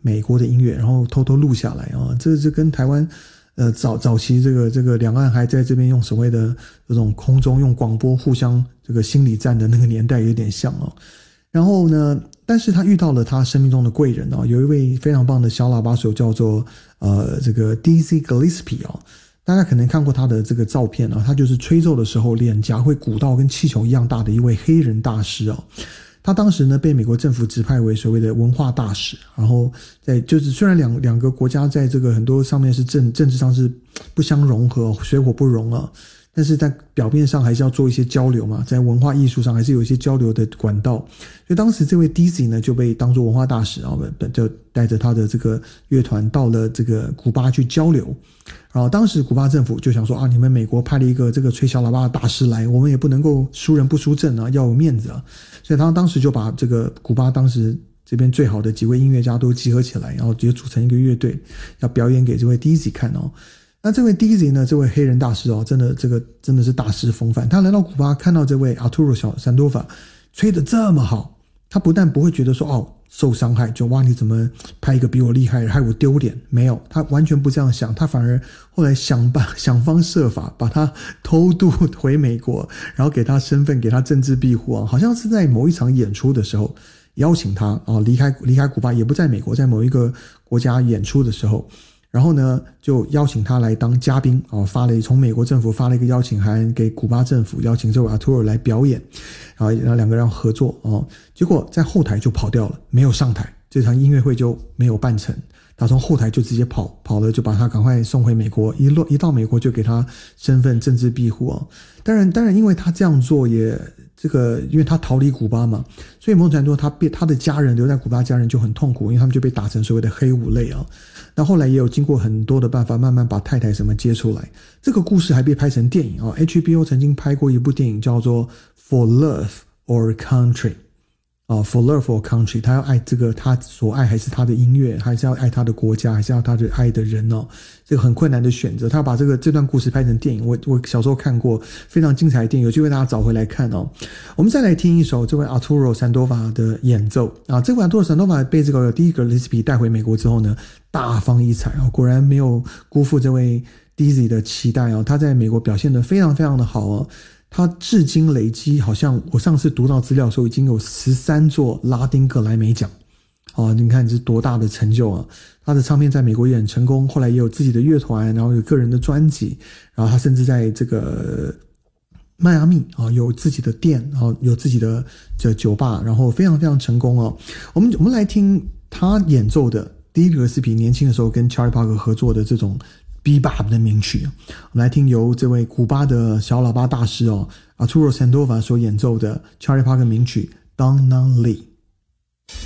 美国的音乐，然后偷偷录下来啊，这跟台湾早期这个两岸还在这边用所谓的这种空中用广播互相这个心理战的那个年代有点像哦。然后呢，但是他遇到了他生命中的贵人哦，有一位非常棒的小喇叭手叫做这个 Dizzy Gillespie 哦。大家可能看过他的这个照片啊，他就是吹奏的时候脸颊会鼓到跟气球一样大的一位黑人大师啊。他当时呢被美国政府指派为所谓的文化大使，然后就是虽然两个国家在这个很多上面是政治上是不相融合，水火不容啊，但是在表面上还是要做一些交流嘛，在文化艺术上还是有一些交流的管道。所以当时这位 Dizzy 呢就被当作文化大使，然后就带着他的这个乐团到了这个古巴去交流。然后当时古巴政府就想说啊，你们美国派了一个这个吹小喇叭的大师来，我们也不能够输人不输阵啊，要有面子啊。所以他当时就把这个古巴当时这边最好的几位音乐家都集合起来，然后直接组成一个乐队，要表演给这位 Dizzy 看哦。那这位 Dizzy 呢，这位黑人大师哦，真的是大师风范。他来到古巴，看到这位 Arturo Sandoval 吹得这么好，他不但不会觉得说哦受伤害，就哇你怎么拍一个比我厉害，害我丢脸，没有，他完全不这样想，他反而后来想方设法把他偷渡回美国，然后给他身份，给他政治庇护啊，好像是在某一场演出的时候邀请他啊离开古巴，也不在美国，在某一个国家演出的时候。然后呢，就邀请他来当嘉宾啊，从美国政府发了一个邀请函给古巴政府，邀请这位 Arturo 来表演，然后两个人合作哦。结果在后台就跑掉了，没有上台，这场音乐会就没有办成。他从后台就直接跑了，就把他赶快送回美国，一到美国就给他身份政治庇护啊。当然，因为他这样做也因为他逃离古巴嘛，所以某种程度他的家人留在古巴家人就很痛苦，因为他们就被打成所谓的黑五类啊。那后来也有经过很多的办法，慢慢把太太什么接出来。这个故事还被拍成电影啊 ，HBO 曾经拍过一部电影叫做《For Love or Country》For Love or Country， 他要爱他所爱还是他的音乐，还是要爱他的国家，还是要他的爱的人哦？这个很困难的选择。他要把这段故事拍成电影，我小时候看过，非常精彩的电影，有机会大家找回来看哦。我们再来听一首这位 Arturo Sandoval 的演奏啊，这位 Arturo Sandoval 被这个第一个 Gillespie 带回美国之后呢，大放异彩哦，果然没有辜负这位 Dizzy 的期待哦，他在美国表现得非常非常的好哦。他至今累积好像我上次读到资料的时候已经有13座拉丁格莱美奖你看这是多大的成就啊！他的唱片在美国也很成功，后来也有自己的乐团，然后有个人的专辑，然后他甚至在这个迈阿密有自己的店，有自己的酒吧，然后非常非常成功哦。我们来听他演奏的第一个Gillespie年轻的时候跟 Charlie Parker 合作的这种Bebop 的名曲，我们来听由这位古巴的小喇叭大师Arturo Sandoval 所演奏的 Charlie Parker 名曲 Donna Lee。